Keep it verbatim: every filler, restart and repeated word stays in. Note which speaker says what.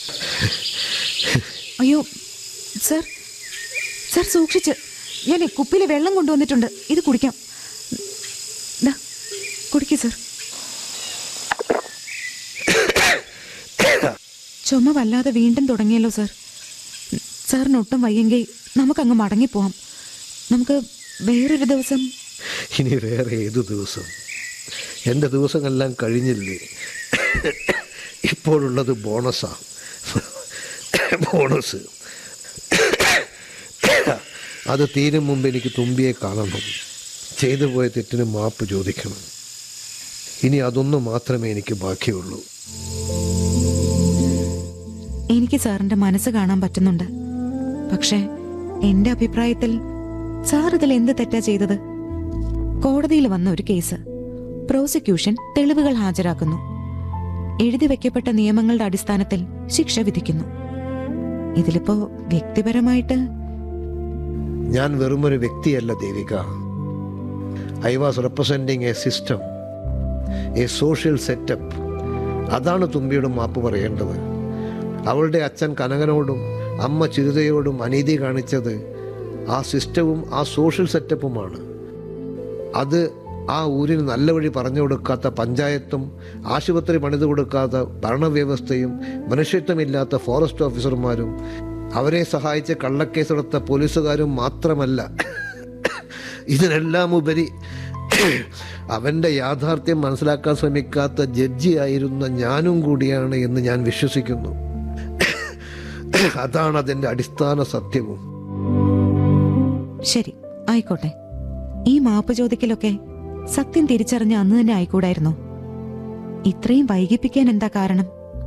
Speaker 1: അയ്യോ sir, sir സൂക്ഷിച്ച്. ഞാൻ കുപ്പിയിൽ വെള്ളം കൊണ്ടുവന്നിട്ടുണ്ട്, ഇത് കുടിക്കാം. കുടിക്കൂ സർ. ചുമ വല്ലാതെ വീണ്ടും തുടങ്ങിയല്ലോ സർ. സാറിന് ഒട്ടും വയ്യെങ്കിൽ നമുക്കങ്ങ് മടങ്ങിപ്പോവാം. നമുക്ക് വേറൊരു ദിവസം.
Speaker 2: ഇനി വേറെ ഏതു ദിവസം? എൻ്റെ ദിവസങ്ങളെല്ലാം കഴിഞ്ഞില്ലേ? ഇപ്പോഴുള്ളത് ബോണസാ, ബോണസ്. അത് തീരും മുമ്പ് എനിക്ക് തുമ്പിയെ കാണണം, ചെയ്തു പോയ തെറ്റിന് മാപ്പ് ചോദിക്കണം. ഇനി അതൊന്നു മാത്രമേ എനിക്ക് ബാക്കിയുള്ളൂ.
Speaker 1: എനിക്ക് സാറിന്റെ മനസ്സ് കാണാൻ പറ്റുന്നുണ്ട്. പക്ഷേ എന്റെ അഭിപ്രായത്തിൽ സാർ ഇതിൽ എന്ത് തെറ്റാ ചെയ്തത്? കോടതിയിൽ വന്ന ഒരു കേസ്, പ്രോസിക്യൂഷൻ തെളിവുകൾ ഹാജരാക്കുന്നു, എഴുതി വെക്കപ്പെട്ട നിയമങ്ങളുടെ അടിസ്ഥാനത്തിൽ ശിക്ഷ വിധിക്കുന്നു. ഇതിലിപ്പോ വ്യക്തിപരമായിട്ട്
Speaker 2: ഞാൻ വെറുമൊരു വ്യക്തിയല്ല Devika. I was representing A system, A social setup. അതാണ് തുമ്പിയോടും മാപ്പ് പറയേണ്ടത്. അവളുടെ അച്ഛൻ കനകനോടും അമ്മ ചിരുതയോടും അനീതി കാണിച്ചത് ആ സിസ്റ്റവും ആ സോഷ്യൽ സെറ്റപ്പുമാണ്. അത് ആ ഊരിന് നല്ല വഴി പറഞ്ഞു കൊടുക്കാത്ത പഞ്ചായത്തും ആശുപത്രി പണിതു കൊടുക്കാത്ത ഭരണവ്യവസ്ഥയും മനുഷ്യത്വമില്ലാത്ത ഫോറസ്റ്റ് ഓഫീസർമാരും അവരെ സഹായിച്ച് കള്ളക്കേസെടുത്ത പോലീസുകാരും മാത്രമല്ല, ഇതിനെല്ലാം ഉപരി അവൻ്റെ യാഥാർത്ഥ്യം മനസ്സിലാക്കാൻ ശ്രമിക്കാത്ത ജഡ്ജിയായിരുന്ന ഞാനും കൂടിയാണ് എന്ന് ഞാൻ വിശ്വസിക്കുന്നു. അതാണ് അതിൻ്റെ അടിസ്ഥാന സത്യവും.
Speaker 1: ശരി, ആയിക്കോട്ടെ. ഈ മാപ്പ് ചോദിക്കലൊക്കെ സത്യം തിരിച്ചറിഞ്ഞ അന്ന് തന്നെ ആയിക്കൂടായിരുന്നോ? ഇത്രയും വൈകിപ്പിക്കാൻ എന്താ കാരണം?